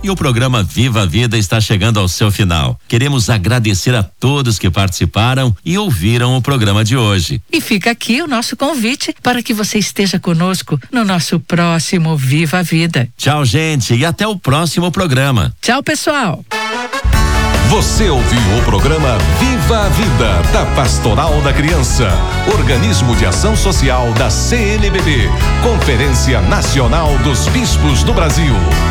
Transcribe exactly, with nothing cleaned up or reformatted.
E o programa Viva a Vida está chegando ao seu final. Queremos agradecer a todos que participaram e ouviram o programa de hoje. E fica aqui o nosso convite para que você esteja conosco no nosso próximo Viva a Vida. Tchau, gente, e até o próximo programa. Tchau, pessoal. Você ouviu o programa Viva a Vida, da Pastoral da Criança, organismo de ação social da C N B B, Conferência Nacional dos Bispos do Brasil.